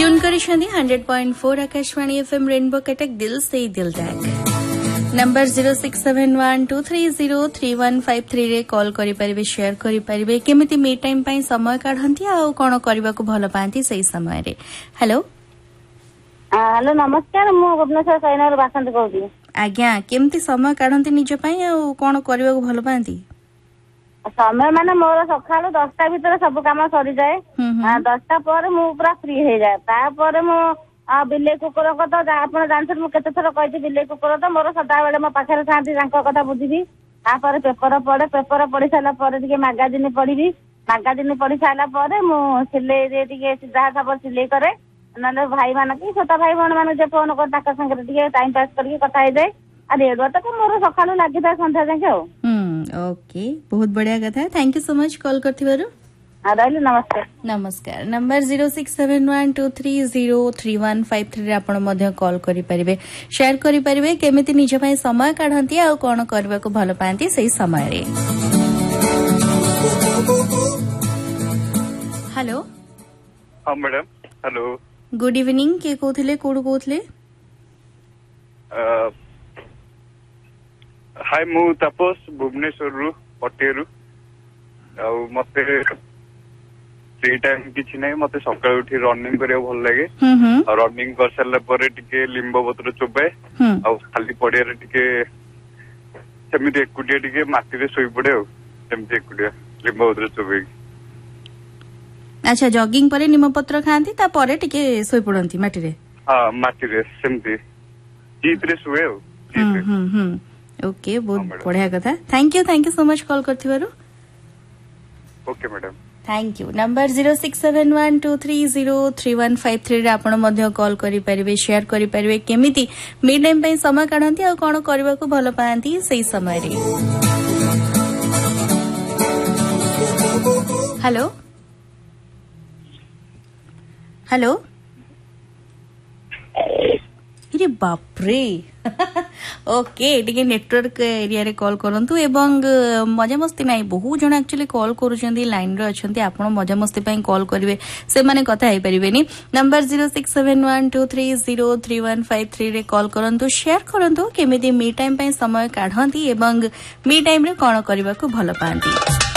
Tune करी 100.4 Akashvani FM rainbow Cuttack दिल से दिल तक नंबर 067123033153 रे कॉल करि परिबे शेयर करि परिबे केमिति मी टाइम पई समय काढंती आ कोन करबा को भलो पांती सही समय रे। हेलो हेलो नमस्कार मु भुवनेश्वर सैनर बासंत कहूची। आज्ञा केमिति समय काढंती निज पई आ कोन करबा को भलो पांती? समय माने मोर सकाळु 10टा भीतर सब काम सरी जाए 10टा पर मु पूरा फ्री हो जाए तापर मु बिले कुकुर को तो आप जानते मु केते थर कहि बिले कुकुर तो मोर सदा बेले मो पाखरे थांती तांको कथा बुझिबी तापर पेपर पढ़ी सारा पर टिके मैगजीन पढ़ी मैगजीन पढ़ी सारा पर मु सिलाई रे टिके जहा सब सिलाई करे नले भाई मान की छोटा भाई बहन मान जे फोन कर ताका संगे टिके टाइम पास करके कथा हो जाए आ रेडियो तक मोर सकाळु लागि था संध्या जाके ओके बहुत बढ़िया कथा thank you so much call करथिबारु रहली नमस्कार नमस्कार नंबर 067123033153 रे आपण मध्य कॉल करि परिबे शेयर करि परिबे केमिति निज पई समय काढंती आ कोन करबा को भलो पांती सही समय रे। हेलो हां मैडम हेलो गुड इवनिंग के कोथिले कोड कोथले हाय मु तपस भुवनेश्वर रु पटेरु आ मते फ्री टाइम किछि नै मते सकाळ उठी रनिंग करिया भल लागे रनिंग कर सारला परे टिके लिंबो पत्र चोबे आ खाली पड़िया रे टिके सेमिति एकुडिया टिके माटी रे सोई पड़े आ सेमिति एकुडिया लिंबो पत्र चोबे। अच्छा जॉगिंग परे निम पत्र खांती ता परे टिके सोई पड़ंती माटी रे? हां माटी रे सेमिति जीत रे सुए आ ओके बहुत बढ़िया कथा thank you so much call करथिबारु। Okay madam thank you number 067123033153 रे आपण मध्य कॉल करि परिबे शेयर करि परिबे केमिति मी टाइम पई समय काढंती आ कोन करबा को भलो पांती सही समय रे। हेलो हेलो अरे बाप रे ओके टिके नेटवर्क एरिया रे कॉल करंतु एवं मजा मस्ती नाही बहुत जण एक्चुअली कॉल करूछंती लाइन रे अछंती आपण मजा मस्ती पई कॉल करिवे से माने कथा हे परिबेनी नंबर 067123033153 रे कॉल करंतु शेयर करंतु केमिति मी टाइम पई समय काढंती एवं मी टाइम रे कोन करबा को भलो पांती।